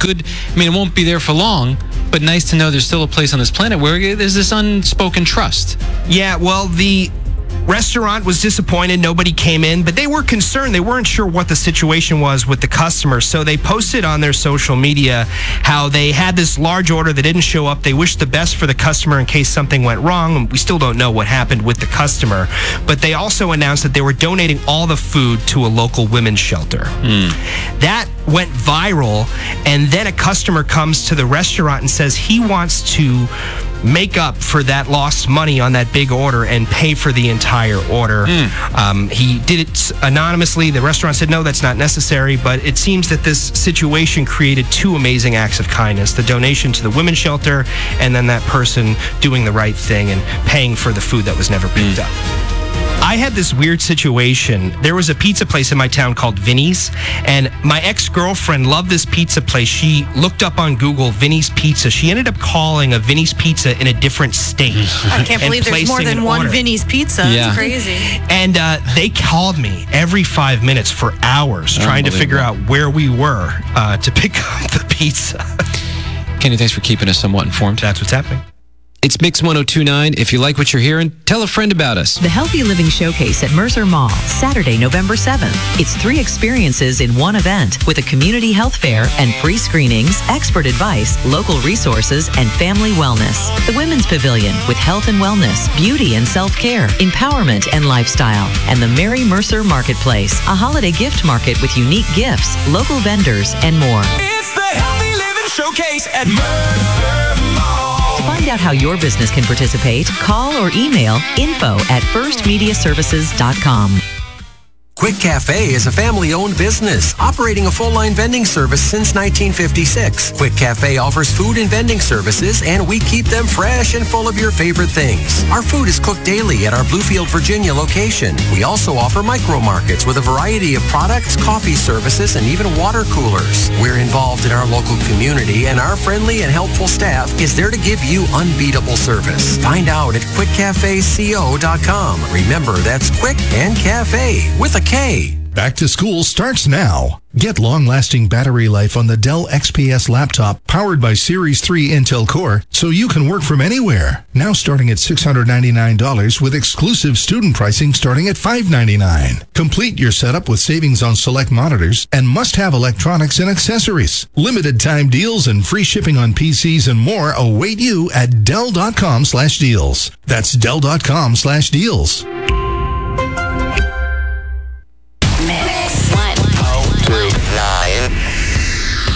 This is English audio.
good, I mean, it won't be there for long, but nice to know there's still a place on this planet where there's this unspoken trust. Yeah, well, the restaurant was disappointed. Nobody came in, but they were concerned. They weren't sure what the situation was with the customers. So they posted on their social media how they had this large order that didn't show up. They wished the best for the customer in case something went wrong. We still don't know what happened with the customer. But they also announced that they were donating all the food to a local women's shelter. That went viral. And then a customer comes to the restaurant and says he wants to make up for that lost money on that big order and pay for the entire order. He did it anonymously. The restaurant said, no, that's not necessary. But it seems that this situation created two amazing acts of kindness: the donation to the women's shelter, and then that person doing the right thing and paying for the food that was never picked up. I had this weird situation. There was a pizza place in my town called Vinny's, and my ex-girlfriend loved this pizza place. She looked up on Google Vinny's Pizza. She ended up calling a Vinny's Pizza in a different state. I can't believe there's more than one Vinny's Pizza. Yeah. It's crazy. And they called me every 5 minutes for hours trying to figure out where we were to pick up the pizza. Kenny, thanks for keeping us somewhat informed. That's what's happening. It's Mix 102.9. If you like what you're hearing, tell a friend about us. The Healthy Living Showcase at Mercer Mall, Saturday, November 7th. It's 3 experiences in one event with a community health fair and free screenings, expert advice, local resources, and family wellness. The Women's Pavilion with health and wellness, beauty and self-care, empowerment and lifestyle. And the Mary Mercer Marketplace, a holiday gift market with unique gifts, local vendors, and more. It's the Healthy Living Showcase at Mercer Mall. To find out how your business can participate, call or email info@firstmediaservices.com. Quick Cafe is a family-owned business operating a full-line vending service since 1956. Quick Cafe offers food and vending services, and we keep them fresh and full of your favorite things. Our food is cooked daily at our Bluefield, Virginia location. We also offer micro markets with a variety of products, coffee services, and even water coolers. We're involved in our local community, and our friendly and helpful staff is there to give you unbeatable service. Find out at quickcafeco.com. Remember, that's Quick and Cafe with a K. Back to school starts now. Get long-lasting battery life on the Dell XPS laptop powered by Series 3 Intel Core so you can work from anywhere. Now starting at $699 with exclusive student pricing starting at $599. Complete your setup with savings on select monitors and must-have electronics and accessories. Limited time deals and free shipping on PCs and more await you at Dell.com/deals. That's Dell.com/deals.